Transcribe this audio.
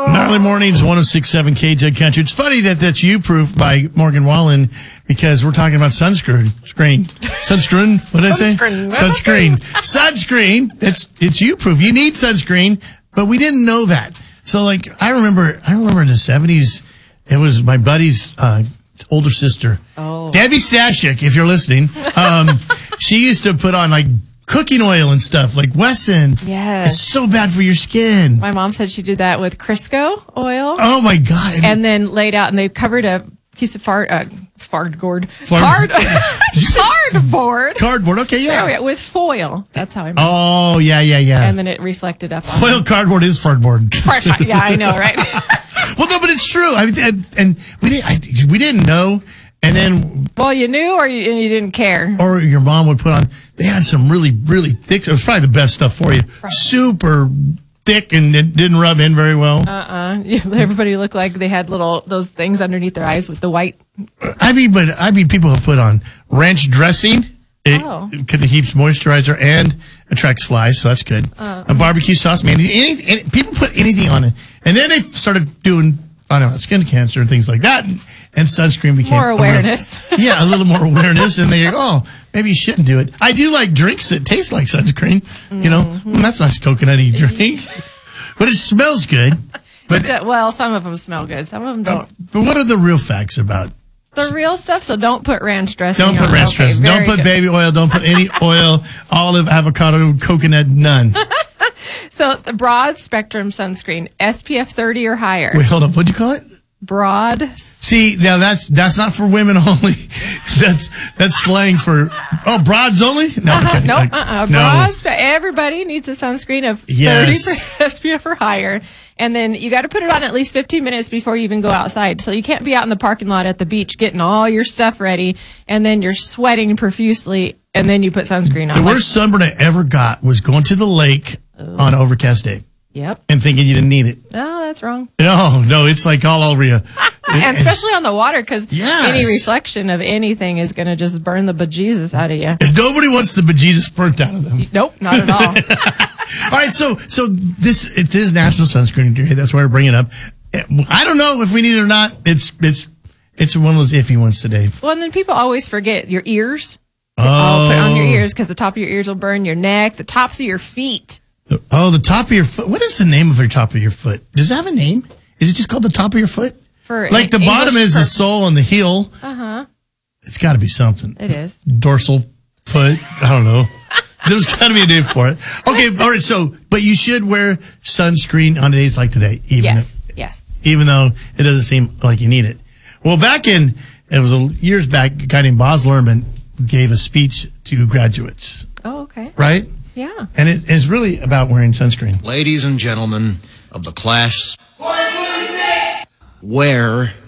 Gnarly Mornings, 106.7 KJ Country. It's funny that that's You Proof by Morgan Wallen because we're talking about sunscreen. Sunscreen. What did I say? Sunscreen. It's You Proof. You need sunscreen, but we didn't know that. So, like, I remember in the 70s, it was my buddy's older sister, Debbie Stashik, if you're listening. She used to put on, like, cooking oil and stuff, like Wesson. Yes. It's so bad for your skin. My mom said she did that with Crisco oil. Oh, my God. And then laid out, and they covered a piece of cardboard. Cardboard, okay, yeah. With foil. That's how I made it. Oh, yeah. And then it reflected up on Foil cardboard is cardboard. Yeah, I know, right? Well, no, but it's true. I mean, and we didn't know. And then, well, you knew, or you didn't care, or your mom would put on. They had some really, really thick. It was probably the best stuff for you. Right. Super thick, and it didn't rub in very well. Everybody looked like they had those things underneath their eyes with the white. I mean, people have put on ranch dressing. It keeps moisturizer and attracts flies, so that's good. And barbecue sauce, man. People put anything on it, and then they started doing, I don't know, skin cancer and things like that. And sunscreen became more awareness. A little more awareness. And they go, maybe you shouldn't do it. I do like drinks that taste like sunscreen. You know, that's a nice coconutty drink, but it smells good. But some of them smell good. Some of them don't. But what are the real facts about the real stuff? So don't put ranch dressing. Don't put ranch dressing. Don't put baby oil. Don't put any oil. Olive, avocado, coconut, none. So the broad spectrum sunscreen, SPF 30 or higher. Wait, hold up. What'd you call it? Broad. See, now that's not for women only. That's slang for broads only. No, Broad. Everybody needs a sunscreen of 30 for SPF or higher, and then you got to put it on at least 15 minutes before you even go outside. So you can't be out in the parking lot at the beach getting all your stuff ready, and then you're sweating profusely, and then you put sunscreen on. The worst sunburn I ever got was going to the lake on an overcast day. Yep. And thinking you didn't need it. No, that's wrong. No, it's like all over you. And especially on the water, because any reflection of anything is going to just burn the bejesus out of you. Nobody wants the bejesus burnt out of them. Nope, not at all. All right, so it is National Sunscreen Day. That's why we're bringing it up. I don't know if we need it or not. It's one of those iffy ones today. Well, and then people always forget your ears. Put on your ears, because the top of your ears will burn your neck, the tops of your feet. The top of your foot. What is the name of your top of your foot? Does it have a name? Is it just called the top of your foot? Like the bottom is the sole and the heel. It's got to be something. It is. Dorsal foot. I don't know. There's got to be a name for it. Okay, all right. So, but you should wear sunscreen on days like today. Yes. Even though it doesn't seem like you need it. Well, years back, a guy named Boz Lerman gave a speech to graduates. Oh, okay. Right? Yeah. And it is really about wearing sunscreen. Ladies and gentlemen of the class, 426, wear